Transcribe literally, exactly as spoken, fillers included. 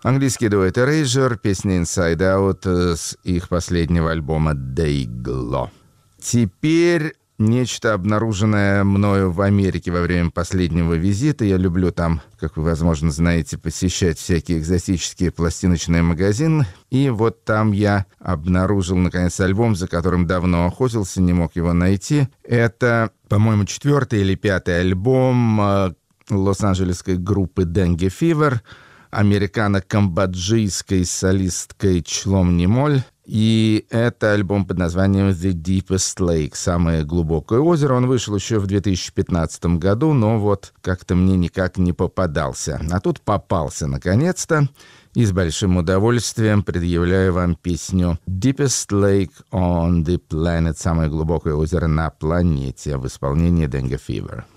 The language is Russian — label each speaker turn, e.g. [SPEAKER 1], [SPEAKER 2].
[SPEAKER 1] Английский дуэт Erasure, песня Inside Out с их последнего альбома Dayglow. Теперь нечто, обнаруженное мною в Америке во время последнего визита. Я люблю там, как вы, возможно, знаете, посещать всякие экзотические пластиночные магазины. И вот там я обнаружил, наконец, альбом, за которым давно охотился, не мог его найти. Это, по-моему, четвертый или пятый альбом э, лос-анджелесской группы Dengue Fever, американо-камбоджийской солисткой Члом Нимоль. И это альбом под названием «The Deepest Lake», «Самое глубокое озеро». Он вышел еще в две тысячи пятнадцатом году, но вот как-то мне никак не попадался. А тут попался, наконец-то. И с большим удовольствием предъявляю вам песню «Deepest Lake on the Planet», «Самое глубокое озеро на планете» в исполнении Dengue Fever.